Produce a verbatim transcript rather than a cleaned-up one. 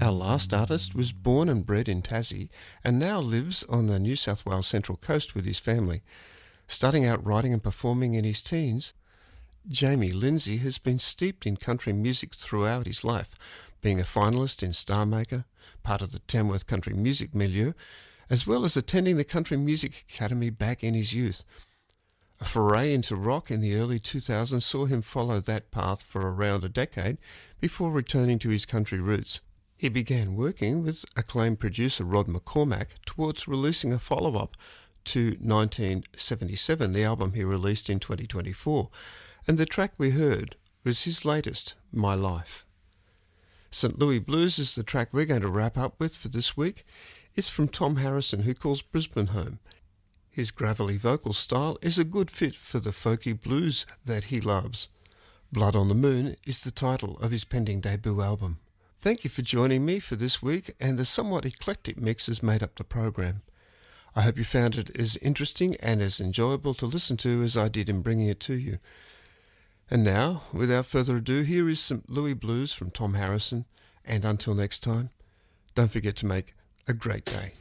Our last artist was born and bred in Tassie and now lives on the New South Wales Central Coast with his family. Starting out writing and performing in his teens, Jamie Lindsay has been steeped in country music throughout his life, being a finalist in Star Maker, part of the Tamworth country music milieu, as well as attending the Country Music Academy back in his youth. A foray into rock in the early two thousands saw him follow that path for around a decade before returning to his country roots. He began working with acclaimed producer Rod McCormack towards releasing a follow-up to nineteen seventy-seven, the album he released in twenty twenty-four, and the track we heard was his latest, My Life. Saint Louis Blues is the track we're going to wrap up with for this week. It's from Tom Harrison, who calls Brisbane home. His gravelly vocal style is a good fit for the folky blues that he loves. Blood on the Moon is the title of his pending debut album. Thank you for joining me for this week, and the somewhat eclectic mix has made up the program. I hope you found it as interesting and as enjoyable to listen to as I did in bringing it to you. And now, without further ado, here is Saint Louis Blues from Tom Harrison, and until next time, don't forget to make a great day.